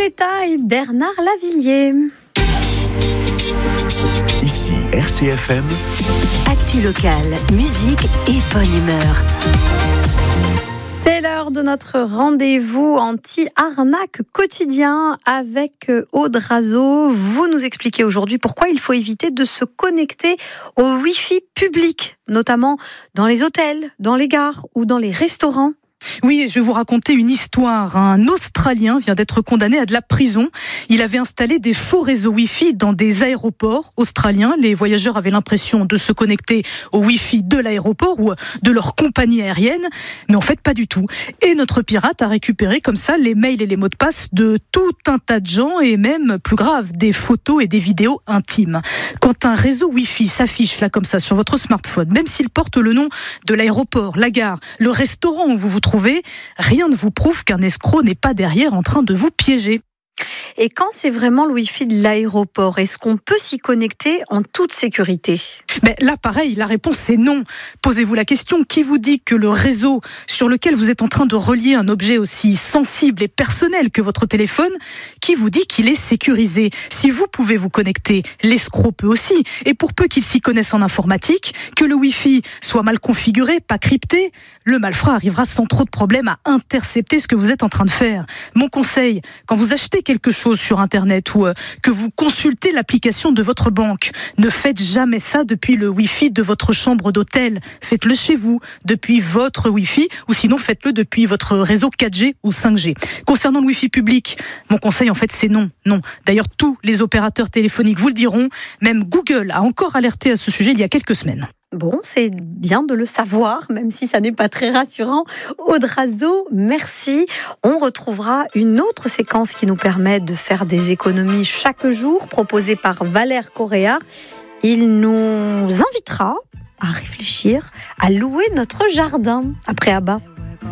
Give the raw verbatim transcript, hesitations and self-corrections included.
Violetta et Bernard Lavillier. Ici R C F M. Actu locale, musique et bonne humeur. C'est l'heure de notre rendez-vous anti-arnaque quotidien avec Aude Razeau. Vous nous expliquez aujourd'hui pourquoi il faut éviter de se connecter au Wi-Fi public, notamment dans les hôtels, dans les gares ou dans les restaurants. Oui, je vais vous raconter une histoire. Un Australien vient d'être condamné à de la prison. Il avait installé des faux réseaux Wi-Fi dans des aéroports australiens. Les voyageurs avaient l'impression de se connecter au Wi-Fi de l'aéroport ou de leur compagnie aérienne, mais en fait pas du tout. Et notre pirate a récupéré comme ça les mails et les mots de passe de tout un tas de gens et même, plus grave, des photos et des vidéos intimes. Quand un réseau Wi-Fi s'affiche là comme ça sur votre smartphone, même s'il porte le nom de l'aéroport, la gare, le restaurant où vous vous trouvez, rien ne vous prouve qu'un escroc n'est pas derrière en train de vous piéger. Et quand c'est vraiment le Wi-Fi de l'aéroport, est-ce qu'on peut s'y connecter en toute sécurité ? Mais là, pareil, la réponse c'est non. Posez-vous la question, qui vous dit que le réseau sur lequel vous êtes en train de relier un objet aussi sensible et personnel que votre téléphone, qui vous dit qu'il est sécurisé ? Si vous pouvez vous connecter, l'escroc peut aussi. Et pour peu qu'il s'y connaisse en informatique, que le Wi-Fi soit mal configuré, pas crypté, le malfrat arrivera sans trop de problèmes à intercepter ce que vous êtes en train de faire. Mon conseil, quand vous achetez quelque chose sur Internet ou euh, que vous consultez l'application de votre banque, ne faites jamais ça depuis le Wi-Fi de votre chambre d'hôtel. Faites-le chez vous, depuis votre Wi-Fi, ou sinon faites-le depuis votre réseau quatre G ou cinq G. Concernant le Wi-Fi public, mon conseil en fait c'est non, non. D'ailleurs tous les opérateurs téléphoniques vous le diront, même Google a encore alerté à ce sujet il y a quelques semaines. Bon, c'est bien de le savoir, même si ça n'est pas très rassurant. Aude Razeau, merci. On retrouvera une autre séquence qui nous permet de faire des économies chaque jour, proposée par Valère Correa. Il nous invitera à réfléchir, à louer notre jardin après Abba.